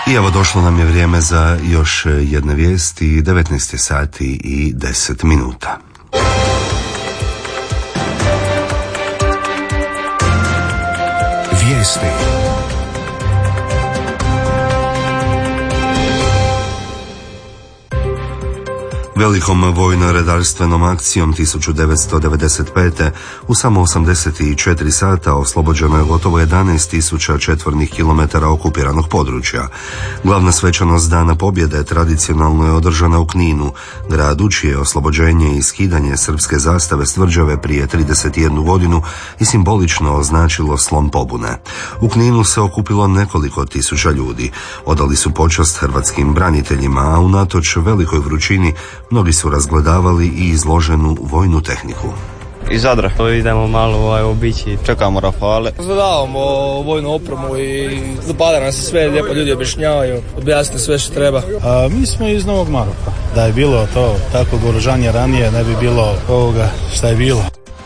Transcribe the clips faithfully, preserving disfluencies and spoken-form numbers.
I evo došlo nam je vrijeme za još jedne vijesti, devetnaest sati i deset minuta. Vijesti. Velikom vojno-redarstvenom akcijom tisuću devetsto devedeset pete u samo osamdeset četiri sata oslobođeno je gotovo jedanaest tisuća četvornih kilometara okupiranog područja. Glavna svečanost Dana pobjede tradicionalno je održana u Kninu, gradu čije oslobođenje i skidanje srpske zastave s tvrđave prije trideset jednu godinu i simbolično označilo slom pobune. U Kninu se okupilo nekoliko tisuća ljudi. Odali su počast hrvatskim braniteljima, a unatoč velikoj vrućini mnogi su razgledavali i izloženu vojnu tehniku. Iz Zadra. Idemo malo ovaj, obići, čekamo Rafale. Zadavamo vojnu opremu i zapada nas se sve, lijepo ljudi objašnjavaju, objasnite sve što treba. A, mi smo iz Novog Maroka. Da je bilo to takvog oružanja ranije, ne bi bilo ovoga šta je bilo.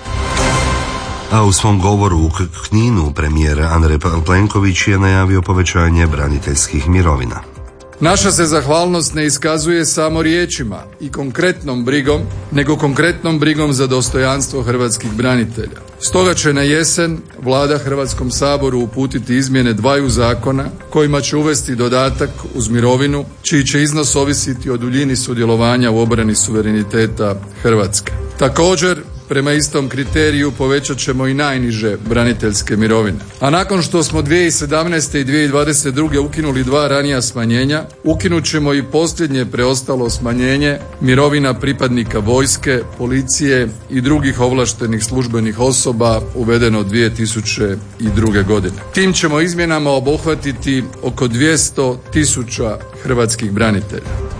A u svom govoru u Kninu premijer Andrej Plenković je najavio povećanje braniteljskih mirovina. Naša se zahvalnost ne iskazuje samo riječima i konkretnom brigom, nego konkretnom brigom za dostojanstvo hrvatskih branitelja. Stoga će na jesen Vlada Hrvatskom saboru uputiti izmjene dvaju zakona kojima će uvesti dodatak uz mirovinu, čiji će iznos ovisiti o duljini sudjelovanja u obrani suvereniteta Hrvatske. Također, prema istom kriteriju povećat ćemo i najniže braniteljske mirovine. A nakon što smo dvije tisuće sedamnaeste i dvije tisuće dvadeset druge ukinuli dva ranija smanjenja, ukinut ćemo i posljednje preostalo smanjenje mirovina pripadnika vojske, policije i drugih ovlaštenih službenih osoba uvedeno dvije tisuće druge. godine. Tim ćemo izmjenama obuhvatiti oko dvjesto tisuća hrvatskih branitelja.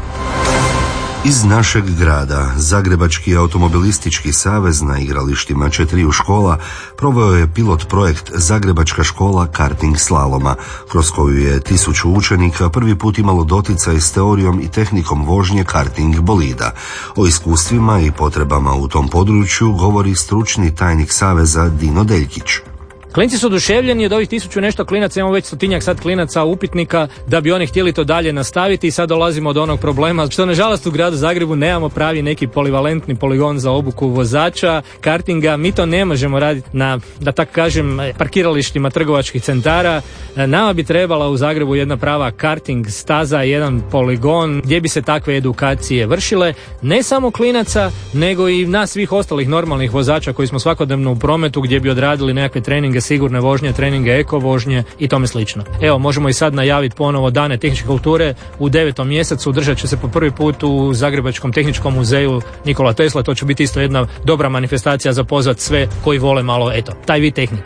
Iz našeg grada Zagrebački automobilistički savez na igralištima četiriju škola proveo je pilot projekt Zagrebačka škola karting slaloma, kroz koju je tisuću učenika prvi put imalo doticaj s teorijom i tehnikom vožnje karting bolida. O iskustvima i potrebama u tom području govori stručni tajnik saveza Dino Deljkić. Klinci su oduševljeni, od ovih tisuću nešto klinaca, imamo već stotinjak sad klinaca upitnika da bi oni htjeli to dalje nastaviti i sad dolazimo do onog problema što nažalost u gradu Zagrebu nemamo pravi neki polivalentni poligon za obuku vozača kartinga. Mi to ne možemo raditi na, da tako kažem, parkiralištima trgovačkih centara. Nama bi trebala u Zagrebu jedna prava karting staza, jedan poligon gdje bi se takve edukacije vršile, ne samo klinaca, nego i nas svih ostalih normalnih vozača koji smo svakodnevno u prometu, gdje bi odradili nekakve treninge sigurne vožnje, treninge eko vožnje i tome slično. Evo, možemo i sad najaviti ponovo dane tehničke kulture u devetom mjesecu, održat će se po prvi put u Zagrebačkom tehničkom muzeju Nikola Tesla. To će biti isto jedna dobra manifestacija za pozvat sve koji vole malo, eto, taj vid tehnike.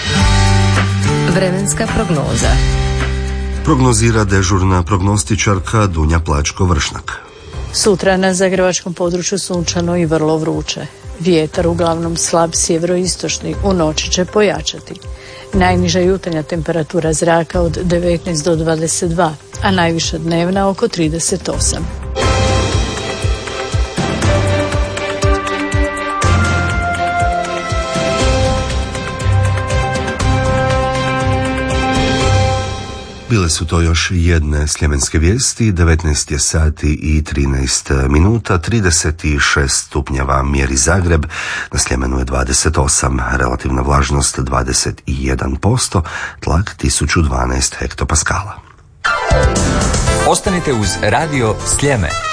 Vremenska prognoza. Prognozira dežurna prognostičarka Dunja Plačko-Vršnak. Sutra na zagrebačkom području sunčano i vrlo vruće. Vjetar uglavnom slab sjeveroistočni, u noći će pojačati. Najniža jutarnja temperatura zraka od devetnaest do dvadeset dva, a najviša dnevna oko trideset osam. Bile su to još jedne sljemenske vijesti, devetnaest je sati i trinaest minuta, trideset šest stupnjeva mjeri Zagreb, na Sljemenu je dvadeset osam, relativna vlažnost dvadeset jedan posto, tlak tisuću dvanaest hektopaskala. Ostanite uz Radio Sljeme.